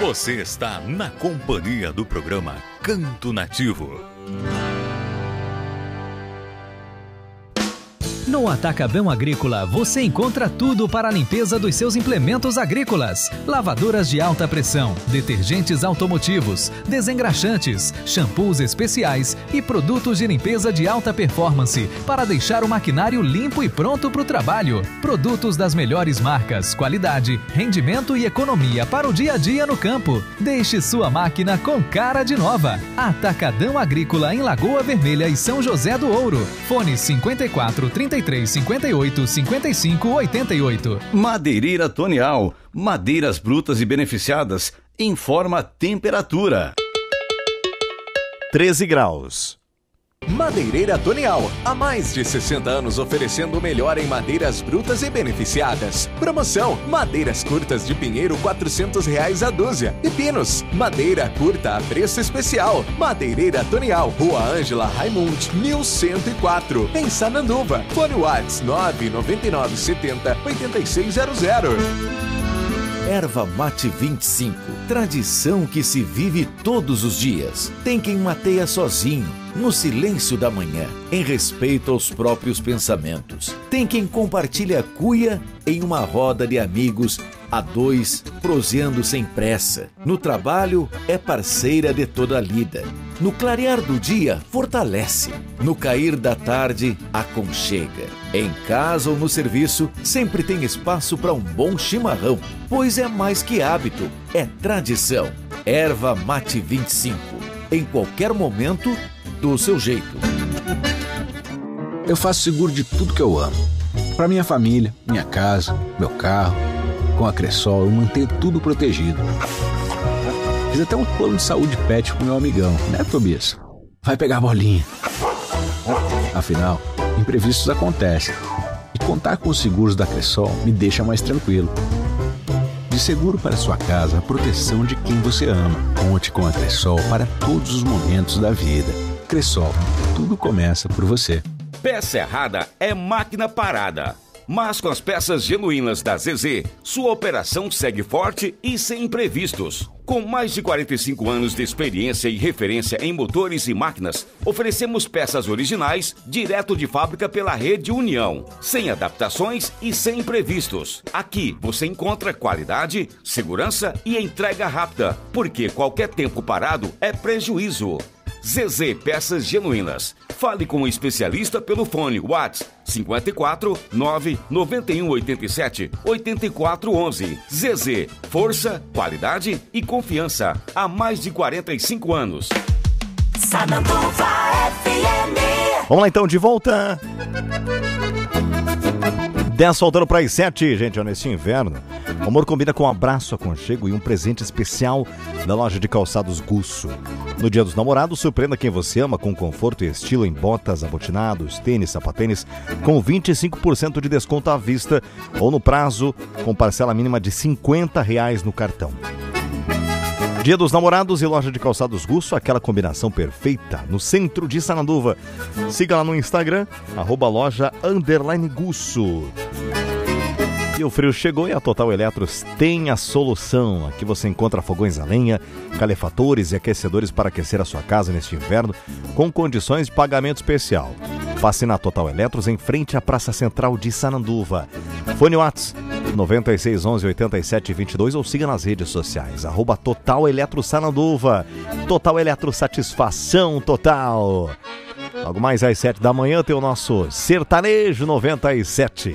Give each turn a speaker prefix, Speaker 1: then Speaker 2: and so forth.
Speaker 1: Você está na companhia do programa Canto Nativo.
Speaker 2: No Atacadão Agrícola, você encontra tudo para a limpeza dos seus implementos agrícolas. Lavadoras de alta pressão, detergentes automotivos, desengraxantes, shampoos especiais e produtos de limpeza de alta performance para deixar o maquinário limpo e pronto para o trabalho. Produtos das melhores marcas, qualidade, rendimento e economia para o dia a dia no campo. Deixe sua máquina com cara de nova. Atacadão Agrícola em Lagoa Vermelha e São José do Ouro. Fone 54 33 58 55 88.
Speaker 3: Madeireira Tonial. Madeiras brutas e beneficiadas. Informa a temperatura.
Speaker 4: 13 graus.
Speaker 5: Madeireira Tonial, há mais de 60 anos oferecendo o melhor em madeiras brutas e beneficiadas. Promoção: madeiras curtas de pinheiro R$400 a dúzia e pinos, madeira curta a preço especial. Madeireira Tonial, Rua Ângela Raimundi, 1104, em Sananduva. Fone Whats 999 70 8600.
Speaker 6: Erva Mate 25, tradição que se vive todos os dias. Tem quem mateia sozinho, no silêncio da manhã, em respeito aos próprios pensamentos. Tem quem compartilha cuia em uma roda de amigos, a dois, proseando sem pressa. No trabalho, é parceira de toda a lida. No clarear do dia, fortalece. No cair da tarde, aconchega. Em casa ou no serviço, sempre tem espaço para um bom chimarrão, pois é mais que hábito, é tradição. Erva Mate 25, em qualquer momento, do seu jeito.
Speaker 7: Eu faço seguro de tudo que eu amo. Para minha família, minha casa, meu carro. Com a Cressol eu mantenho tudo protegido. Fiz até um plano de saúde pet com meu amigão, né, Tobias? Vai pegar a bolinha. Afinal, imprevistos acontecem. E contar com os seguros da Cressol me deixa mais tranquilo. De seguro para sua casa, a proteção de quem você ama. Conte com a Cressol para todos os momentos da vida. Cressol, tudo começa por você.
Speaker 8: Peça errada é máquina parada. Mas com as peças genuínas da ZZ, sua operação segue forte e sem imprevistos. Com mais de 45 anos de experiência e referência em motores e máquinas, oferecemos peças originais direto de fábrica pela Rede União, sem adaptações e sem imprevistos. Aqui você encontra qualidade, segurança e entrega rápida, porque qualquer tempo parado é prejuízo. ZZ Peças Genuínas. Fale com um especialista pelo fone Whats 54 9 91 87 84 11. ZZ, força, qualidade e confiança há mais de 45 anos.
Speaker 4: Sananduva FM. Vamos lá então, de volta. 10 faltando para as 7, gente, nesse inverno. O amor combina com um abraço, aconchego e um presente especial da loja de calçados Gusso. No Dia dos Namorados, surpreenda quem você ama com conforto e estilo em botas, abotinados, tênis, sapatênis, com 25% de desconto à vista ou no prazo, com parcela mínima de R$50 no cartão. Dia dos Namorados e loja de calçados Gusso, aquela combinação perfeita no centro de Sananduva. Siga lá no Instagram, @loja_Gusso. E o frio chegou e a Total Eletros tem a solução. Aqui você encontra fogões a lenha, calefatores e aquecedores para aquecer a sua casa neste inverno com condições de pagamento especial. Passe na Total Eletros em frente à Praça Central de Sananduva. Fone Whats 9611 8722 ou siga nas redes sociais @Total Eletro Sananduva. Total Eletro, satisfação total. Logo mais às 7 da manhã tem o nosso Sertanejo 97.